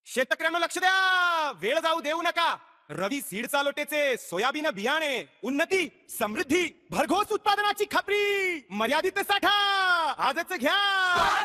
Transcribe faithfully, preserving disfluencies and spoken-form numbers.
शेतकऱ्यांनो लक्ष द्या, वेळ जाऊ देऊ नका. रवी सीड चालोटेचे सोयाबीन बियाणे, उन्नती, समृद्धी, भरघोस उत्पादनाची खात्री, मर्यादित साठा आजच घ्या.